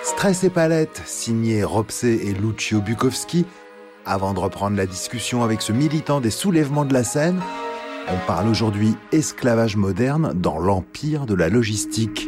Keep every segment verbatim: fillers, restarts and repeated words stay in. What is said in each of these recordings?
Stress et palette, signé Ropsé et Lucio Bukowski. Avant de reprendre la discussion avec ce militant des soulèvements de la Seine, on parle aujourd'hui esclavage moderne dans l'empire de la logistique.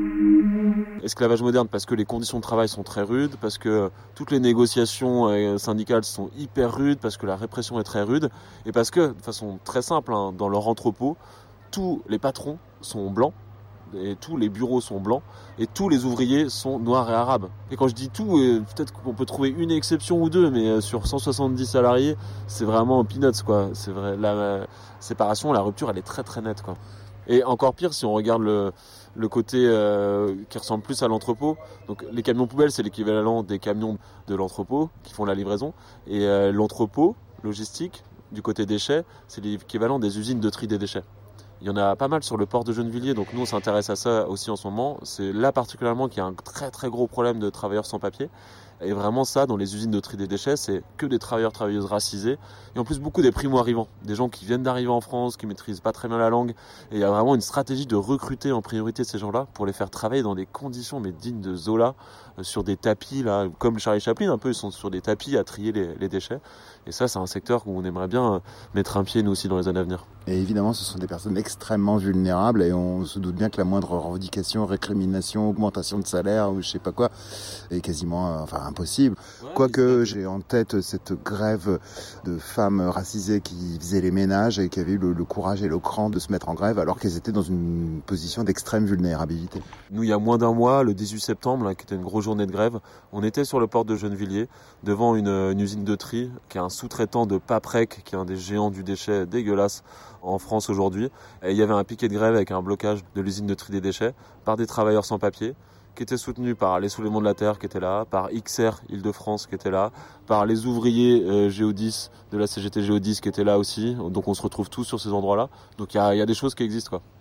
Esclavage moderne parce que les conditions de travail sont très rudes, parce que toutes les négociations syndicales sont hyper rudes, parce que la répression est très rude, et parce que, de façon très simple, hein, dans leur entrepôt, tous les patrons sont blancs, et tous les bureaux sont blancs, et tous les ouvriers sont noirs et arabes. Et quand je dis tout, peut-être qu'on peut trouver une exception ou deux, mais sur cent soixante-dix salariés, c'est vraiment peanuts, quoi. C'est vrai, la séparation, la rupture, elle est très très nette, quoi. Et encore pire, si on regarde le, le côté euh, qui ressemble plus à l'entrepôt. Donc les camions poubelles, c'est l'équivalent des camions de l'entrepôt qui font la livraison. Et euh, l'entrepôt logistique, du côté déchets, c'est l'équivalent des usines de tri des déchets. Il y en a pas mal sur le port de Gennevilliers, donc nous on s'intéresse à ça aussi en ce moment. C'est là particulièrement qu'il y a un très très gros problème de travailleurs sans papier. Et vraiment ça, dans les usines de tri des déchets, c'est que des travailleurs, travailleuses racisés. Et en plus beaucoup des primo-arrivants, des gens qui viennent d'arriver en France, qui maîtrisent pas très bien la langue. Et il y a vraiment une stratégie de recruter en priorité ces gens-là pour les faire travailler dans des conditions mais dignes de Zola, euh, sur des tapis, là, comme Charlie Chaplin un peu, ils sont sur des tapis à trier les, les déchets. Et ça, c'est un secteur où on aimerait bien mettre un pied nous aussi dans les années à venir. Et évidemment, ce sont des personnes extrêmement vulnérables et on se doute bien que la moindre revendication, récrimination, augmentation de salaire ou je sais pas quoi est quasiment euh, enfin impossible. Ouais, Quoique j'ai en tête cette grève de femmes racisées qui faisaient les ménages et qui avaient eu le, le courage et le cran de se mettre en grève alors qu'elles étaient dans une position d'extrême vulnérabilité. Nous, il y a moins d'un mois, le dix-huit septembre, là, qui était une grosse journée de grève, on était sur le port de Gennevilliers devant une, une usine de tri qui est un sous-traitant de Paprec, qui est un des géants du déchet dégueulasse en France aujourd'hui. Et il y avait un piquet de grève avec un blocage de l'usine de tri des déchets par des travailleurs sans papier qui étaient soutenus par les Soulèvements de la Terre qui étaient là, par X R Île-de-France qui était là, par les ouvriers euh, Géodis de la C G T Géodis qui étaient là aussi. Donc on se retrouve tous sur ces endroits-là. Donc il y a, y a des choses qui existent, quoi.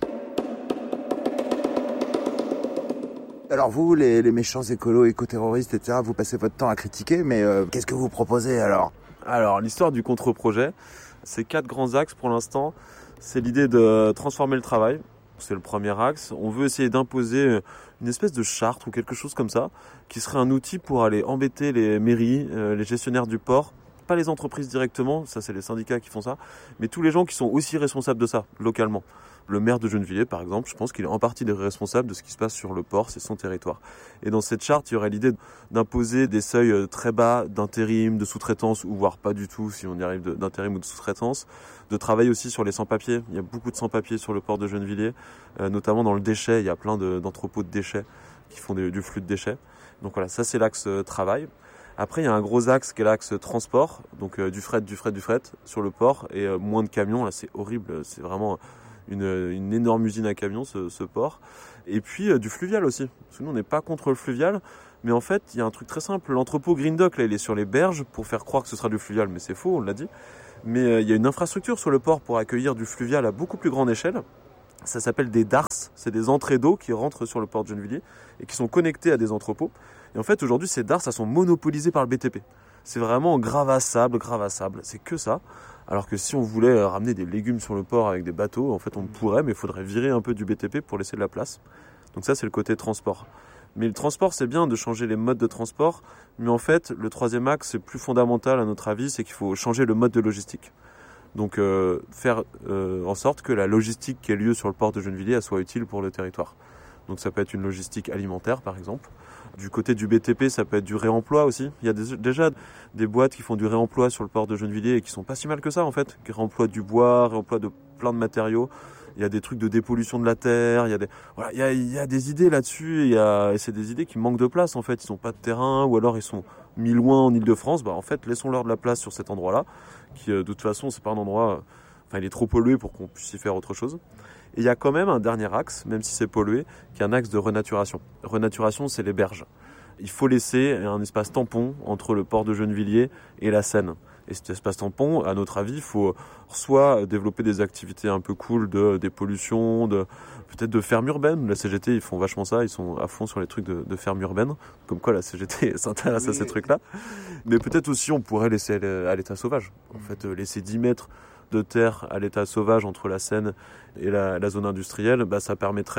Alors vous, les, les méchants écolos, éco-terroristes, et cetera, vous passez votre temps à critiquer, mais euh, qu'est-ce que vous proposez alors ? Alors l'histoire du contre-projet, c'est quatre grands axes pour l'instant. C'est l'idée de transformer le travail. C'est le premier axe. On veut essayer d'imposer une espèce de charte ou quelque chose comme ça, qui serait un outil pour aller embêter les mairies, euh, les gestionnaires du port, pas les entreprises directement, ça c'est les syndicats qui font ça, mais tous les gens qui sont aussi responsables de ça, localement. Le maire de Gennevilliers, par exemple, je pense qu'il est en partie responsable de ce qui se passe sur le port, c'est son territoire. Et dans cette charte, il y aurait l'idée d'imposer des seuils très bas d'intérim, de sous-traitance, ou voire pas du tout, si on y arrive, d'intérim ou de sous-traitance, de travailler aussi sur les sans-papiers. Il y a beaucoup de sans-papiers sur le port de Gennevilliers, euh, notamment dans le déchet, il y a plein de, d'entrepôts de déchets qui font des, du flux de déchets. Donc voilà, ça c'est l'axe euh, travail. Après, il y a un gros axe qui est l'axe transport, donc euh, du fret, du fret, du fret sur le port, et euh, moins de camions, là c'est horrible, c'est vraiment une, une énorme usine à camions ce, ce port. Et puis euh, du fluvial aussi, parce que nous on n'est pas contre le fluvial, mais en fait il y a un truc très simple, l'entrepôt Green Dock, là il est sur les berges pour faire croire que ce sera du fluvial, mais c'est faux, on l'a dit. Mais euh, il y a une infrastructure sur le port pour accueillir du fluvial à beaucoup plus grande échelle. Ça s'appelle des D A R S, c'est des entrées d'eau qui rentrent sur le port de Gennevilliers et qui sont connectées à des entrepôts. Et en fait, aujourd'hui, ces D A R S, elles sont monopolisées par le B T P. C'est vraiment grave à sable, grave à sable, c'est que ça. Alors que si on voulait ramener des légumes sur le port avec des bateaux, en fait, on pourrait, mais il faudrait virer un peu du B T P pour laisser de la place. Donc ça, c'est le côté transport. Mais le transport, c'est bien de changer les modes de transport, mais en fait, le troisième axe, c'est plus fondamental à notre avis, c'est qu'il faut changer le mode de logistique. Donc euh, faire euh, en sorte que la logistique qui a lieu sur le port de Gennevilliers soit utile pour le territoire. Donc ça peut être une logistique alimentaire par exemple. Du côté du B T P, ça peut être du réemploi aussi. Il y a des, déjà des boîtes qui font du réemploi sur le port de Gennevilliers et qui sont pas si mal que ça en fait. Réemploi du bois, réemploi de plein de matériaux. Il y a des trucs de dépollution de la terre, il y a des, voilà, il y a, il y a des idées là-dessus, il y a, et c'est des idées qui manquent de place en fait. Ils n'ont pas de terrain ou alors ils sont mis loin en Île-de-France. Bah en fait, laissons-leur de la place sur cet endroit-là, qui de toute façon c'est pas un endroit, enfin il est trop pollué pour qu'on puisse y faire autre chose. Et il y a quand même un dernier axe, même si c'est pollué, qui est un axe de renaturation. Renaturation, c'est les berges. Il faut laisser un espace tampon entre le port de Gennevilliers et la Seine. Et cet espace tampon, à notre avis, il faut soit développer des activités un peu cool de dépollution, de, peut-être de ferme urbaine. La C G T, ils font vachement ça, ils sont à fond sur les trucs de, de ferme urbaine. Comme quoi la C G T s'intéresse oui. à ces trucs-là. Mais peut-être aussi on pourrait laisser à l'état sauvage. En fait, laisser dix mètres de terre à l'état sauvage entre la Seine et la, la zone industrielle, bah, ça permettrait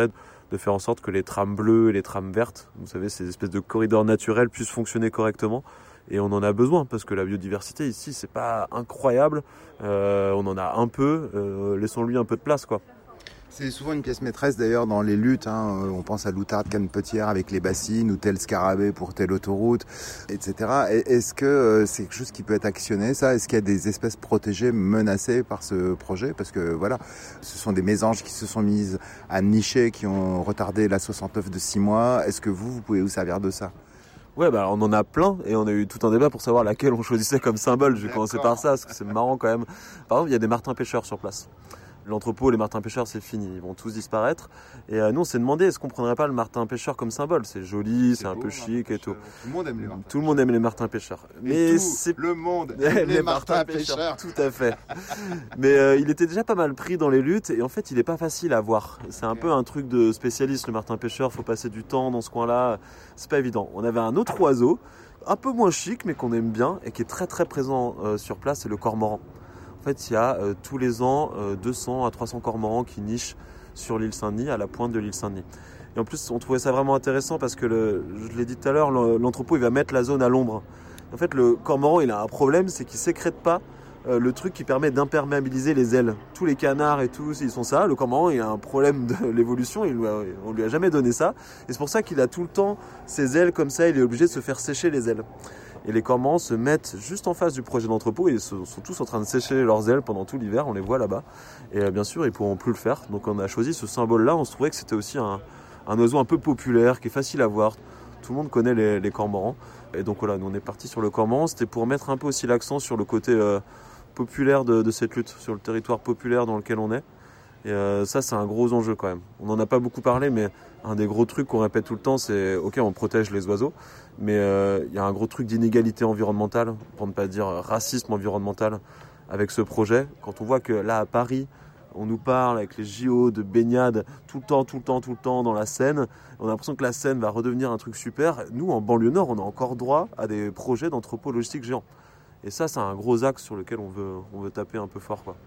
de faire en sorte que les trames bleues et les trames vertes, vous savez, ces espèces de corridors naturels puissent fonctionner correctement. Et on en a besoin parce que la biodiversité ici, c'est pas incroyable. Euh, on en a un peu. Euh, laissons-lui un peu de place, quoi. C'est souvent une pièce maîtresse d'ailleurs dans les luttes. Hein. On pense à l'outarde Canepetière avec les bassines ou tel scarabée pour telle autoroute, et cetera. Est-ce que c'est quelque chose qui peut être actionné, ça ? Est-ce qu'il y a des espèces protégées menacées par ce projet ? Parce que voilà, ce sont des mésanges qui se sont mises à nicher, qui ont retardé la soixante-neuf de six mois. Est-ce que vous, vous pouvez vous servir de ça ? Ouais, bah on en a plein et on a eu tout un débat pour savoir laquelle on choisissait comme symbole. Je vais commencer par ça parce que c'est marrant quand même. Par exemple, il y a des martins pêcheurs sur place. L'entrepôt, les martins pêcheurs, c'est fini, ils vont tous disparaître. Et euh, nous, on s'est demandé, est-ce qu'on prendrait pas le martin pêcheur comme symbole ? C'est joli, c'est, c'est beau, un peu chic et tout. Tout le monde aime les martins. Tout le monde aime les martins pêcheurs. Mais tout c'est... le monde aime les, les martins, martins pêcheurs. Tout à fait. Mais euh, il était déjà pas mal pris dans les luttes et en fait, il est pas facile à voir. C'est un okay. peu un truc de spécialiste, le martin pêcheur. Faut passer du temps dans ce coin-là. C'est pas évident. On avait un autre oiseau, un peu moins chic, mais qu'on aime bien et qui est très très présent euh, sur place, c'est le cormoran. En fait, il y a euh, tous les ans euh, deux cents à trois cents cormorans qui nichent sur l'île Saint-Denis, à la pointe de l'île Saint-Denis. Et en plus, on trouvait ça vraiment intéressant parce que, le, je l'ai dit tout à l'heure, l'entrepôt il va mettre la zone à l'ombre. En fait, le cormoran, il a un problème, c'est qu'il ne sécrète pas euh, le truc qui permet d'imperméabiliser les ailes. Tous les canards et tout, ils sont ça. Le cormoran, il a un problème de l'évolution, il, on ne lui a jamais donné ça. Et c'est pour ça qu'il a tout le temps ses ailes comme ça, il est obligé de se faire sécher les ailes. Et les cormorans se mettent juste en face du projet d'entrepôt et ils sont tous en train de sécher leurs ailes pendant tout l'hiver, on les voit là-bas. Et euh, bien sûr, ils ne pourront plus le faire. Donc on a choisi ce symbole-là, on se trouvait que c'était aussi un, un oiseau un peu populaire, qui est facile à voir. Tout le monde connaît les, les cormorans. Et donc voilà, nous on est parti sur le cormoran. C'était pour mettre un peu aussi l'accent sur le côté euh, populaire de, de cette lutte, sur le territoire populaire dans lequel on est. Et euh, ça, c'est un gros enjeu quand même. On n'en a pas beaucoup parlé, mais un des gros trucs qu'on répète tout le temps, c'est ok, on protège les oiseaux, mais il euh, y a un gros truc d'inégalité environnementale, pour ne pas dire racisme environnemental, avec ce projet. Quand on voit que là, à Paris, on nous parle avec les J O de baignade tout le temps, tout le temps, tout le temps dans la Seine, on a l'impression que la Seine va redevenir un truc super. Nous, en banlieue nord, on a encore droit à des projets d'entrepôts logistiques géants. Et ça, c'est un gros axe sur lequel on veut, on veut taper un peu fort, quoi.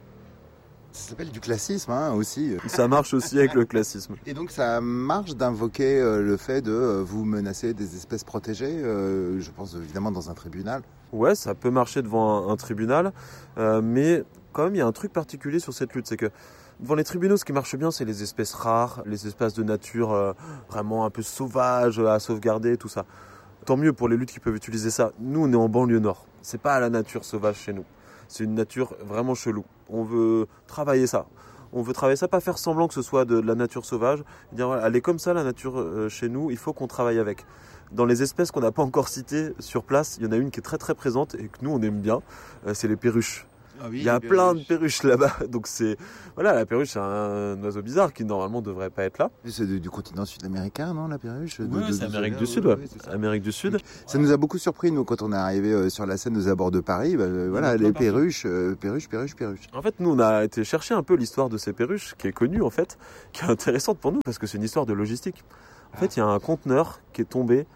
Ça s'appelle du classisme hein, aussi. Ça marche aussi avec le classisme. Et donc ça marche d'invoquer euh, le fait de euh, vous menacer des espèces protégées, euh, je pense évidemment dans un tribunal. Ouais, ça peut marcher devant un, un tribunal, euh, mais quand même il y a un truc particulier sur cette lutte, c'est que devant les tribunaux, ce qui marche bien, c'est les espèces rares, les espaces de nature euh, vraiment un peu sauvages à sauvegarder, tout ça. Tant mieux pour les luttes qui peuvent utiliser ça. Nous, on est en banlieue nord. C'est pas la nature sauvage chez nous. C'est une nature vraiment chelou. On veut travailler ça. On veut travailler ça, pas faire semblant que ce soit de, de la nature sauvage. Dire, voilà, elle est comme ça, la nature euh, chez nous, il faut qu'on travaille avec. Dans les espèces qu'on n'a pas encore citées sur place, il y en a une qui est très très présente et que nous on aime bien, euh, c'est les perruches. Ah oui, il y a plein de perruches là-bas. Donc c'est voilà, la perruche c'est un oiseau bizarre qui normalement devrait pas être là. C'est du, du continent sud-américain, non, la perruche? Ouais, de, de, c'est de Amérique de, du de, Sud. ouais, Ouais. Ouais, ça. Amérique du Sud. Donc, ça nous a beaucoup surpris nous quand on est arrivé euh, sur la Seine aux abords de Paris. Bah, euh, voilà, les perruches, euh, perruches, perruches, perruches. En fait, nous on a été chercher un peu l'histoire de ces perruches, qui est connue en fait, qui est intéressante pour nous parce que c'est une histoire de logistique. En ah. fait, il y a un conteneur qui est tombé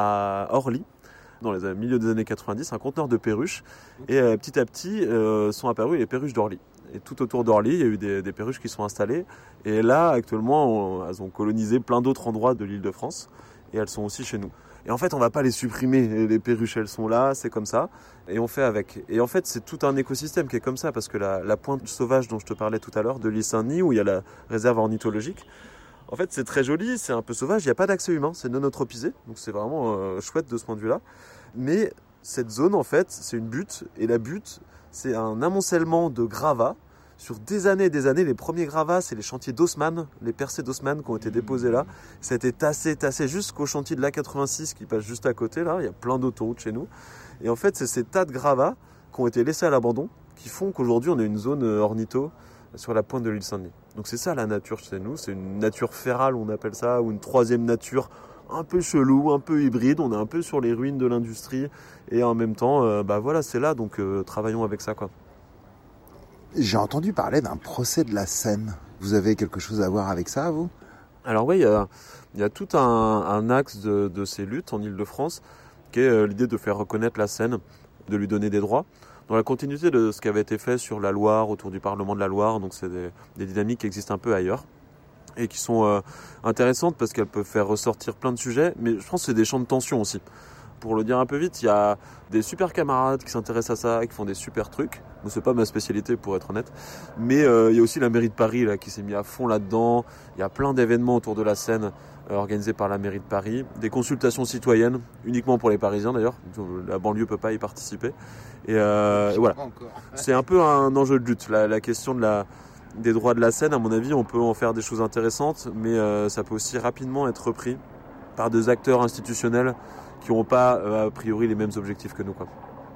à Orly. Dans les milieux des années quatre-vingt-dix, un conteneur de perruches. Et euh, petit à petit, euh, sont apparues les perruches d'Orly. Et tout autour d'Orly, il y a eu des, des perruches qui sont installées. Et là, actuellement, on, elles ont colonisé plein d'autres endroits de l'Île-de-France. Et elles sont aussi chez nous. Et en fait, on ne va pas les supprimer. Les perruches, elles sont là, c'est comme ça. Et on fait avec. Et en fait, c'est tout un écosystème qui est comme ça. Parce que la, la pointe sauvage dont je te parlais tout à l'heure, de l'île Saint-Denis, où il y a la réserve ornithologique, en fait, c'est très joli, c'est un peu sauvage, il n'y a pas d'accès humain, c'est non eutropisé, donc c'est vraiment euh, chouette de ce point de vue-là. Mais cette zone, en fait, c'est une butte, et la butte, c'est un amoncellement de gravats. Sur des années et des années, les premiers gravats, c'est les chantiers d'Haussmann, les percées d'Haussmann qui ont été déposés là. Ça a été tassé, tassé jusqu'au chantier de l'A quatre-vingt-six qui passe juste à côté, là. Il y a plein d'autoroutes chez nous. Et en fait, c'est ces tas de gravats qui ont été laissés à l'abandon qui font qu'aujourd'hui, on a une zone ornitho sur la pointe de l'île Saint-Denis. Donc c'est ça la nature chez nous, c'est une nature férale, on appelle ça, ou une troisième nature un peu chelou, un peu hybride, on est un peu sur les ruines de l'industrie, et en même temps, euh, bah voilà, c'est là, donc euh, travaillons avec ça, quoi. J'ai entendu parler d'un procès de la Seine. Vous avez quelque chose à voir avec ça, vous? Alors oui, il y a, y a tout un, un axe de, de ces luttes en Île-de-France, qui est euh, l'idée de faire reconnaître la Seine, de lui donner des droits, dans la continuité de ce qui avait été fait sur la Loire, autour du Parlement de la Loire, donc c'est des, des dynamiques qui existent un peu ailleurs. et qui sont euh, intéressantes parce qu'elles peuvent faire ressortir plein de sujets, mais je pense que c'est des champs de tension aussi. Pour le dire un peu vite, il y a des super camarades qui s'intéressent à ça et qui font des super trucs. Bon, c'est pas ma spécialité pour être honnête, mais euh, il y a aussi la mairie de Paris là, qui s'est mis à fond là-dedans. Il y a plein d'événements autour de la Seine euh, organisés par la mairie de Paris, des consultations citoyennes uniquement pour les Parisiens d'ailleurs. La banlieue peut pas y participer. Et, euh, et voilà, c'est un peu un enjeu de lutte. La, la question de la des droits de la Seine, à mon avis, on peut en faire des choses intéressantes, mais euh, ça peut aussi rapidement être repris par des acteurs institutionnels qui n'auront pas, euh, a priori, les mêmes objectifs que nous, quoi.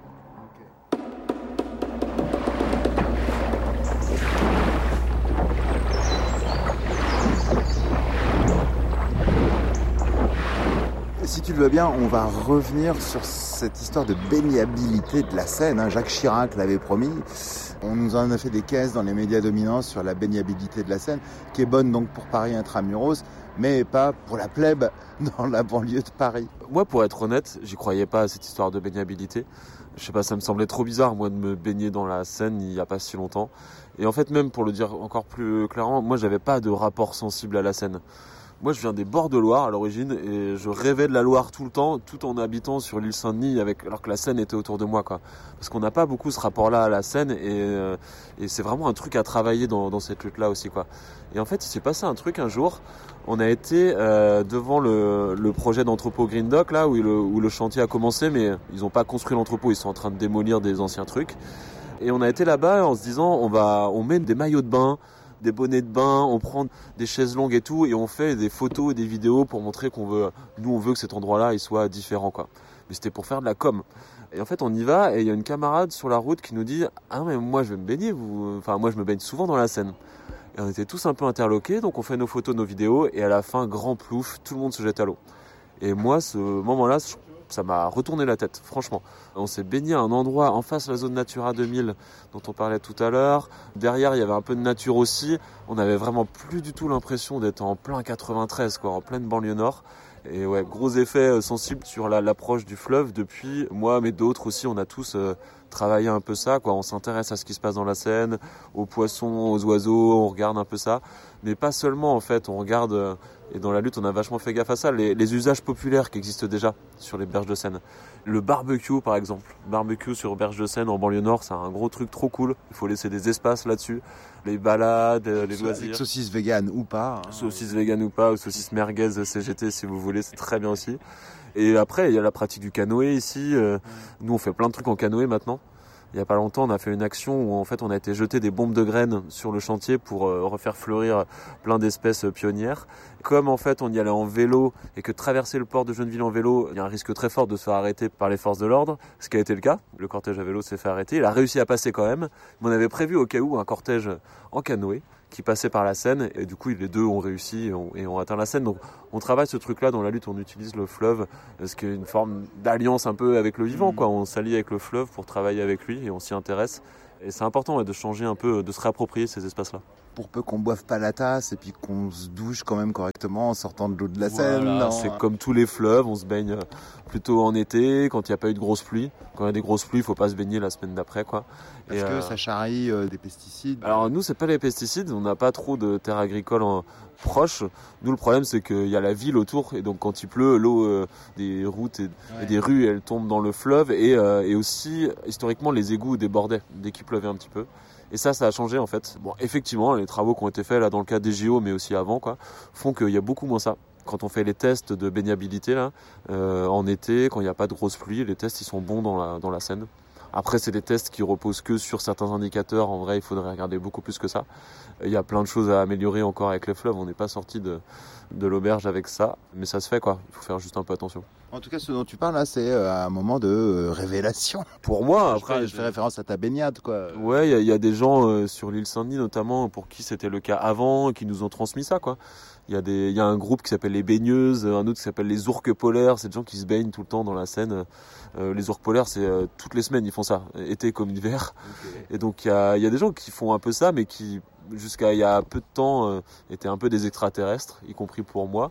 Si tu le veux bien, on va revenir sur cette histoire de baignabilité de la Seine. Hein. Jacques Chirac l'avait promis. On nous en a fait des caisses dans les médias dominants sur la baignabilité de la Seine, qui est bonne donc pour Paris intramuros, mais pas pour la plèbe dans la banlieue de Paris. Moi, pour être honnête, j'y croyais pas à cette histoire de baignabilité. Je sais pas, ça me semblait trop bizarre, moi, de me baigner dans la Seine il y a pas si longtemps. Et en fait, même pour le dire encore plus clairement, moi, j'avais pas de rapport sensible à la Seine. Moi, je viens des bords de Loire à l'origine et je rêvais de la Loire tout le temps, tout en habitant sur l'île Saint-Denis, avec, alors que la Seine était autour de moi, quoi. Parce qu'on n'a pas beaucoup ce rapport-là à la Seine et, euh, et c'est vraiment un truc à travailler dans, dans cette lutte-là aussi, quoi. Et en fait, il s'est passé un truc un jour. On a été euh, devant le, le projet d'entrepôt Green Dock, là, où le, où le chantier a commencé, mais ils n'ont pas construit l'entrepôt, ils sont en train de démolir des anciens trucs. Et on a été là-bas en se disant, on va, on met des maillots de bain, des bonnets de bain, on prend des chaises longues et tout, et on fait des photos et des vidéos pour montrer qu'on veut, nous on veut que cet endroit-là il soit différent, quoi. Mais c'était pour faire de la com. Et en fait on y va et il y a une camarade sur la route qui nous dit ah mais moi je vais me baigner, vous, enfin moi je me baigne souvent dans la Seine. Et on était tous un peu interloqués, donc on fait nos photos, nos vidéos, et à la fin grand plouf, tout le monde se jette à l'eau. Et moi ce moment-là, ça m'a retourné la tête, franchement. On s'est baigné à un endroit en face de la zone Natura deux mille dont on parlait tout à l'heure. Derrière, il y avait un peu de nature aussi. On avait vraiment plus du tout l'impression d'être en plein quatre-vingt-treize, quoi, en pleine banlieue nord. Et ouais, gros effet sensible sur la, l'approche du fleuve. Depuis, moi, mais d'autres aussi, on a tous euh, travaillé un peu ça, quoi. On s'intéresse à ce qui se passe dans la Seine, aux poissons, aux oiseaux, on regarde un peu ça. Mais pas seulement, en fait, on regarde... Euh, Et dans la lutte, on a vachement fait gaffe à ça, les, les usages populaires qui existent déjà sur les berges de Seine. Le barbecue, par exemple. Barbecue sur berges de Seine en banlieue nord, c'est un gros truc trop cool. Il faut laisser des espaces là-dessus. Les balades, les loisirs. Avec saucisses vegan ou pas. Hein. Saucisses vegan ou pas, ou saucisses merguez C G T si vous voulez, c'est très bien aussi. Et après, il y a la pratique du canoë ici. Nous, on fait plein de trucs en canoë maintenant. Il n'y a pas longtemps, on a fait une action où en fait on a été jeter des bombes de graines sur le chantier pour euh, refaire fleurir plein d'espèces pionnières. Comme en fait on y allait en vélo et que traverser le port de Gennevilles en vélo, il y a un risque très fort de se faire arrêter par les forces de l'ordre, ce qui a été le cas. Le cortège à vélo s'est fait arrêter, il a réussi à passer quand même. Mais on avait prévu au cas où un cortège en canoë qui passait par la Seine et du coup les deux ont réussi et ont, et ont atteint la Seine. Donc on travaille ce truc-là dans la lutte, on utilise le fleuve, ce qui est une forme d'alliance un peu avec le vivant, quoi. On s'allie avec le fleuve pour travailler avec lui et on s'y intéresse. Et c'est important ouais, de changer un peu, de se réapproprier ces espaces-là. Pour peu qu'on boive pas la tasse et puis qu'on se douche quand même correctement en sortant de l'eau de la Voilà, Seine. Non. C'est comme tous les fleuves, on se baigne plutôt en été, quand il n'y a pas eu de grosses pluies. Quand il y a des grosses pluies, il ne faut pas se baigner la semaine d'après, quoi. Parce et, que euh... ça charrie euh, des pesticides. Alors nous, c'est pas les pesticides, on n'a pas trop de terres agricoles en... proches. Nous, le problème, c'est qu'il y a la ville autour, et donc quand il pleut, l'eau euh, des routes et, ouais. et des rues, elle tombe dans le fleuve, et, euh, et aussi, historiquement, les égouts débordaient dès qu'il pleuvait un petit peu. Et ça, ça a changé en fait. Bon, effectivement, les travaux qui ont été faits là dans le cas des J O, mais aussi avant, quoi, font qu'il y a beaucoup moins ça. Quand on fait les tests de baignabilité là, euh, en été, quand il n'y a pas de grosses pluies, les tests ils sont bons dans la dans la Seine. Après, c'est des tests qui reposent que sur certains indicateurs. En vrai, il faudrait regarder beaucoup plus que ça. Il y a plein de choses à améliorer encore avec les fleuves. On n'est pas sorti de, de l'auberge avec ça. Mais ça se fait, quoi. Il faut faire juste un peu attention. En tout cas, ce dont tu parles, là, c'est un moment de euh, révélation. Pour moi, après... Je, je fais référence à ta baignade, quoi. Ouais, il y, y a des gens euh, sur l'île Saint-Denis, notamment, pour qui c'était le cas avant, qui nous ont transmis ça, quoi. Il y a des, il y a un groupe qui s'appelle les baigneuses, un autre qui s'appelle les ourques polaires. C'est des gens qui se baignent tout le temps dans la Seine. Euh, les ourques polaires, c'est euh, toutes les semaines ils font ça, été comme hiver. Okay. Et donc il y a, il y a des gens qui font un peu ça, mais qui jusqu'à il y a peu de temps euh, étaient un peu des extraterrestres, y compris pour moi.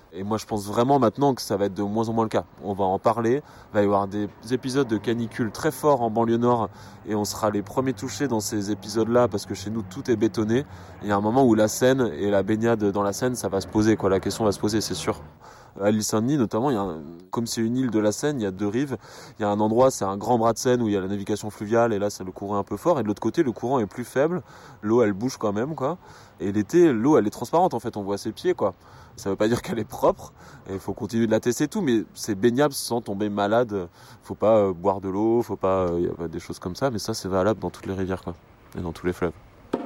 Et moi je pense vraiment maintenant que ça va être de moins en moins le cas. On va en parler, il va y avoir des épisodes de canicule très forts en banlieue nord et on sera les premiers touchés dans ces épisodes-là parce que chez nous tout est bétonné. Il y a un moment où la Seine et la baignade dans la Seine, ça va se poser, quoi. La question va se poser, c'est sûr. À l'île Saint-Denis notamment, il y a un, comme c'est une île de la Seine, il y a deux rives. Il y a un endroit, c'est un grand bras de Seine où il y a la navigation fluviale et là c'est le courant est un peu fort. Et de l'autre côté, le courant est plus faible, l'eau elle bouge quand même, quoi. Et l'été, l'eau elle est transparente en fait, on voit ses pieds, quoi. Ça veut pas dire qu'elle est propre, et il faut continuer de la tester et tout, mais c'est baignable sans tomber malade. Faut pas euh, boire de l'eau, faut pas, il euh, y a des choses comme ça, mais ça c'est valable dans toutes les rivières, quoi, et dans tous les fleuves.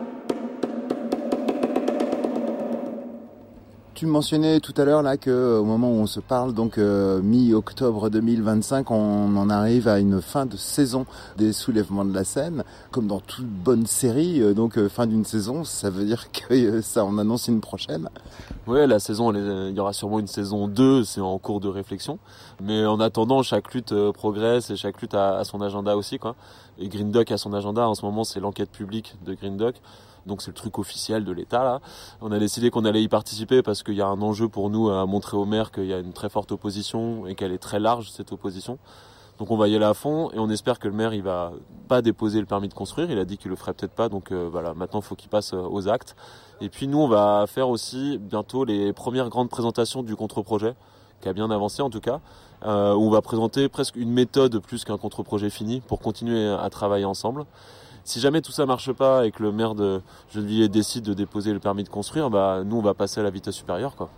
Tu mentionnais tout à l'heure là que au moment où on se parle, donc euh, mi-octobre deux mille vingt-cinq, on en arrive à une fin de saison des soulèvements de la Seine, comme dans toute bonne série. Euh, donc euh, fin d'une saison, ça veut dire que euh, ça en annonce une prochaine. Ouais, la saison, elle est, il y aura sûrement une saison deux, c'est en cours de réflexion. Mais en attendant, chaque lutte euh, progresse et chaque lutte a, a son agenda aussi, quoi. Et Green Doc a son agenda. En ce moment, c'est l'enquête publique de Green Doc. Donc c'est le truc officiel de l'État là. On a décidé qu'on allait y participer parce qu'il y a un enjeu pour nous à montrer au maire qu'il y a une très forte opposition et qu'elle est très large cette opposition. Donc on va y aller à fond et on espère que le maire il va pas déposer le permis de construire. Il a dit qu'il le ferait peut-être pas, donc euh, voilà. Maintenant il faut qu'il passe euh, aux actes. Et puis nous on va faire aussi bientôt les premières grandes présentations du contre-projet qui a bien avancé en tout cas. Euh, où on va présenter presque une méthode plus qu'un contre-projet fini pour continuer à travailler ensemble. Si jamais tout ça marche pas et que le maire de Gennevilliers décide de déposer le permis de construire, bah nous on va passer à la vitesse supérieure, quoi.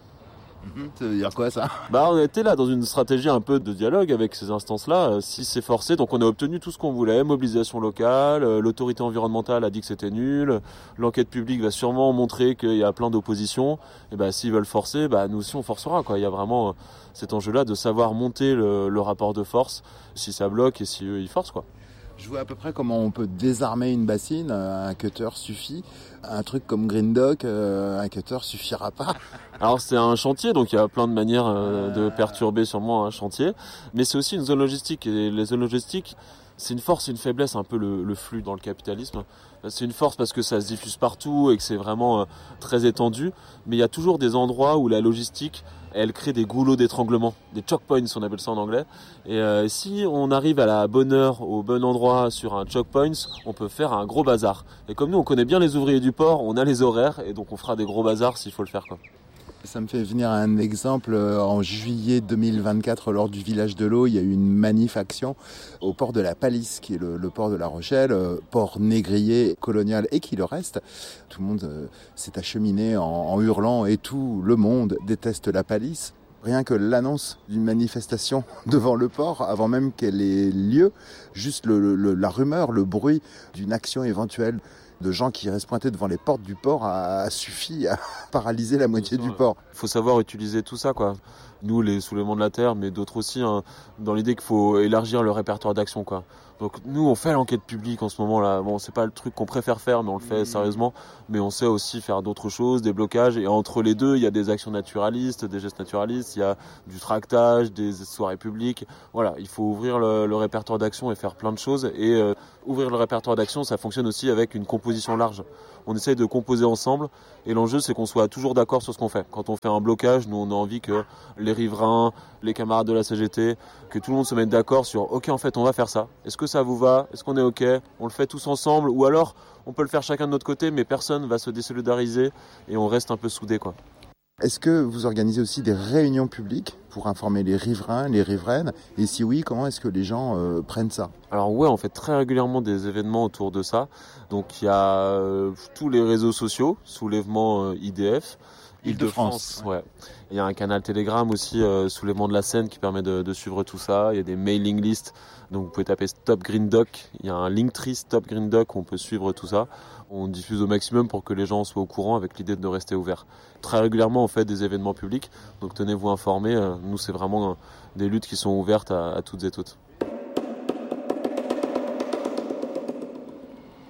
Mmh, ça veut dire quoi ça ? Bah on était là dans une stratégie un peu de dialogue avec ces instances-là. Si c'est forcé, donc on a obtenu tout ce qu'on voulait, mobilisation locale, l'autorité environnementale a dit que c'était nul, l'enquête publique va sûrement montrer qu'il y a plein d'oppositions. Et bah s'ils veulent forcer, bah nous aussi on forcera, quoi. Il y a vraiment cet enjeu-là de savoir monter le, le rapport de force si ça bloque et si eux ils forcent, quoi. Je vois à peu près comment on peut désarmer une bassine. Un cutter suffit. Un truc comme Green Doc, euh, un cutter suffira pas. Alors c'est un chantier, donc il y a plein de manières euh, de perturber sûrement un chantier. Mais c'est aussi une zone logistique. Et les zones logistiques, c'est une force et une faiblesse, un peu le, le flux dans le capitalisme. C'est une force parce que ça se diffuse partout et que c'est vraiment euh, très étendu. Mais il y a toujours des endroits où la logistique, elle crée des goulots d'étranglement, des choke points, on appelle ça en anglais. Et euh, si on arrive à la bonne heure, au bon endroit sur un choke point, on peut faire un gros bazar. Et comme nous, on connaît bien les ouvriers du port, on a les horaires et donc on fera des gros bazars s'il faut le faire, quoi. Ça me fait venir à un exemple. En juillet deux mille vingt-quatre, lors du village de l'eau, il y a eu une manif action au port de la Palisse, qui est le, le port de La Rochelle, port négrier, colonial et qui le reste. Tout le monde euh, s'est acheminé en, en hurlant et tout le monde déteste la Palisse. Rien que l'annonce d'une manifestation devant le port, avant même qu'elle ait lieu, juste le, le, la rumeur, le bruit d'une action éventuelle de gens qui restent pointés devant les portes du port a, a suffi à paralyser la moitié du port. Il faut savoir utiliser tout ça, quoi. Nous, les soulèvements de la terre, mais d'autres aussi, hein, dans l'idée qu'il faut élargir le répertoire d'action, quoi. Donc nous, on fait l'enquête publique en ce moment-là. Bon, c'est pas le truc qu'on préfère faire, mais on le fait mmh. sérieusement. Mais on sait aussi faire d'autres choses, des blocages. Et entre les deux, il y a des actions naturalistes, des gestes naturalistes, il y a du tractage, des soirées publiques. Voilà, il faut ouvrir le, le répertoire d'action et faire plein de choses. Et euh, ouvrir le répertoire d'action, ça fonctionne aussi avec une composition large. On essaye de composer ensemble. Et l'enjeu, c'est qu'on soit toujours d'accord sur ce qu'on fait. Quand on fait un blocage, nous, on a envie que les riverains, les camarades de la C G T, que tout le monde se mette d'accord sur « Ok, en fait, on va faire ça. Est-ce que ça vous va ? Est-ce qu'on est OK ? On le fait tous ensemble ? Ou alors, on peut le faire chacun de notre côté, mais personne va se désolidariser et on reste un peu soudés, quoi. » Est-ce que vous organisez aussi des réunions publiques pour informer les riverains, les riveraines ? Et si oui, comment est-ce que les gens euh, prennent ça ? Alors ouais, on fait très régulièrement des événements autour de ça. Donc il y a euh, tous les réseaux sociaux, soulèvement euh, I D F, Île-de-France. Ouais. Il y a un canal Telegram aussi, euh, Soulèvement de la Seine, qui permet de, de suivre tout ça. Il y a des mailing lists, donc vous pouvez taper Stop Green Doc. Il y a un Linktree Stop Green Doc où on peut suivre tout ça. On diffuse au maximum pour que les gens soient au courant avec l'idée de rester ouverts. Très régulièrement, on fait des événements publics, donc tenez-vous informés. Nous, c'est vraiment des luttes qui sont ouvertes à, à toutes et toutes.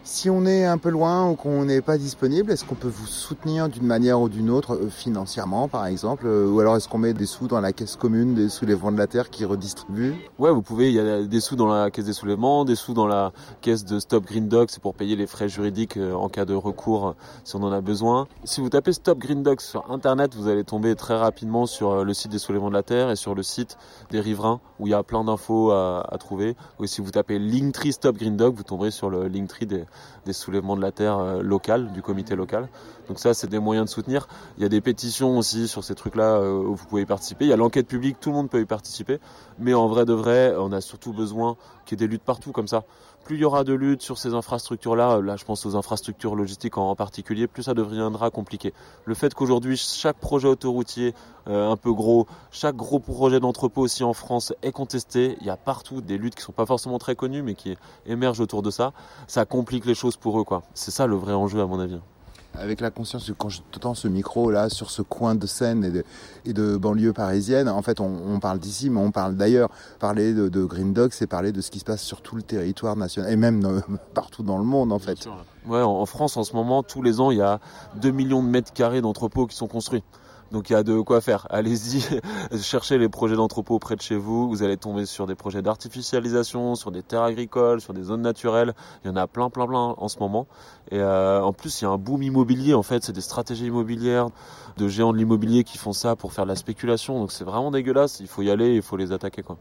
Si on est un peu loin ou qu'on n'est pas disponible, est-ce qu'on peut vous soutenir d'une manière ou d'une autre, euh, financièrement par exemple, euh, ou alors est-ce qu'on met des sous dans la caisse commune des soulèvements de la terre qui redistribue? Ouais, vous pouvez, il y a des sous dans la caisse des soulèvements, des sous dans la caisse de Stop Green Dog, c'est pour payer les frais juridiques euh, en cas de recours euh, si on en a besoin. Si vous tapez Stop Green Dog sur internet, vous allez tomber très rapidement sur euh, le site des soulèvements de la terre et sur le site des riverains où il y a plein d'infos à, à trouver. Ou si vous tapez Linktree Stop Green Dog, vous tomberez sur le Linktree des des soulèvements de la terre euh, local, du comité local. Donc ça, c'est des moyens de soutenir. Il y a des pétitions aussi sur ces trucs-là euh, où vous pouvez y participer. Il y a l'enquête publique, tout le monde peut y participer. Mais en vrai de vrai, on a surtout besoin qu'il y ait des luttes partout comme ça. Plus il y aura de luttes sur ces infrastructures-là, là je pense aux infrastructures logistiques en particulier, plus ça deviendra compliqué. Le fait qu'aujourd'hui, chaque projet autoroutier euh, un peu gros, chaque gros projet d'entrepôt aussi en France est contesté. Il y a partout des luttes qui sont pas forcément très connues, mais qui émergent autour de ça. Ça complique les choses pour eux, quoi. C'est ça le vrai enjeu à mon avis. Avec la conscience que quand je te tends ce micro là sur ce coin de Seine et de, et de banlieue parisienne, en fait on, on parle d'ici mais on parle d'ailleurs. Parler de, de Green Dog, c'est parler de ce qui se passe sur tout le territoire national et même euh, partout dans le monde en fait. Ouais, en France en ce moment, tous les ans il y a deux millions de mètres carrés d'entrepôts qui sont construits. Donc il y a de quoi faire. Allez-y, cherchez les projets d'entrepôt près de chez vous. Vous allez tomber sur des projets d'artificialisation, sur des terres agricoles, sur des zones naturelles. Il y en a plein, plein, plein en ce moment. Et euh, en plus, il y a un boom immobilier. En fait, c'est des stratégies immobilières de géants de l'immobilier qui font ça pour faire de la spéculation. Donc c'est vraiment dégueulasse. Il faut y aller, il faut les attaquer, quoi.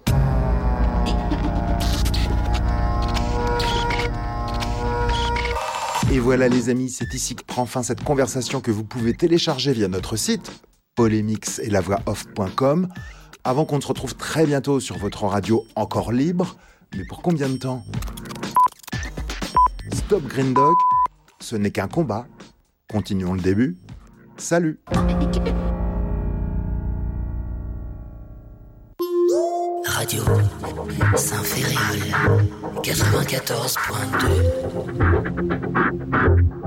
Et voilà les amis, c'est ici que prend fin cette conversation que vous pouvez télécharger via notre site polémix et la voix off point com avant qu'on se retrouve très bientôt sur votre radio encore libre. Mais pour combien de temps? Stop Green Dog, ce n'est qu'un combat. Continuons le début. Salut. Radio Saint-Féréol quatre-vingt-quatorze point deux.